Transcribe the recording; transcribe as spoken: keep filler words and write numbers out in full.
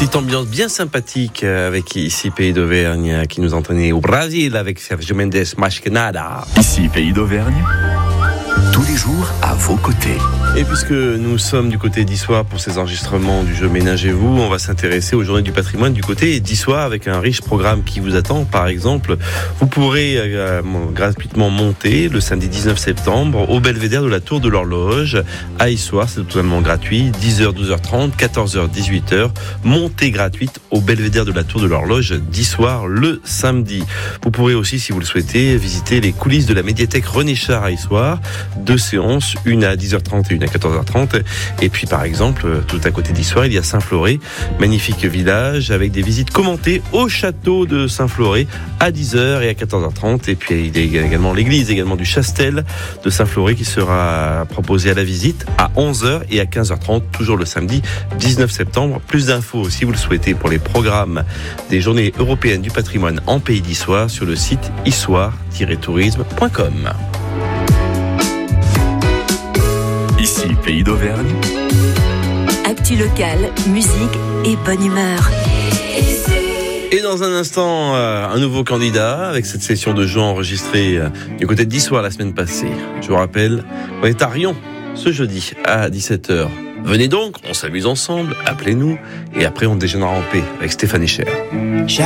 Petite ambiance bien sympathique avec ici Pays d'Auvergne qui nous entraînait au Brésil avec Sergio Mendes, Mais Que Nada. Ici Pays d'Auvergne, tous les jours à vos côtés. Et puisque nous sommes du côté d'Issoire pour ces enregistrements du jeu Ménagez-vous, on va s'intéresser aux Journées du patrimoine du côté d'Issoire avec un riche programme qui vous attend. Par exemple, vous pourrez euh, gratuitement monter le samedi dix-neuf septembre au belvédère de la Tour de l'Horloge à Issoire. C'est totalement gratuit, dix heures, douze heures trente, quatorze heures, dix-huit heures. Montée gratuite au belvédère de la Tour de l'Horloge d'Issoire le samedi. Vous pourrez aussi, si vous le souhaitez, visiter les coulisses de la médiathèque René Char à Issoire. Deux séances, une à dix heures trente et une à quatorze heures trente. Et puis par exemple, tout à côté d'Issoire, il y a Saint-Floré, magnifique village avec des visites commentées au château de Saint-Floré à dix heures et à quatorze heures trente. Et puis il y a également l'église également du Chastel de Saint-Floré qui sera proposée à la visite à onze heures et à quinze heures trente, toujours le samedi dix-neuf septembre. Plus d'infos si vous le souhaitez pour les programmes des Journées européennes du patrimoine en Pays d'Issoire sur le site issoire tiret tourisme point com. Ici Pays d'Auvergne. Actu locale, musique et bonne humeur. Et dans un instant, euh, un nouveau candidat avec cette session de jeu enregistrée euh, du côté d'Issoire la semaine passée. Je vous rappelle, on est à Rion ce jeudi à dix-sept heures. Venez donc, on s'amuse ensemble, appelez-nous et après on déjeunera en paix avec Stéphanie Cher.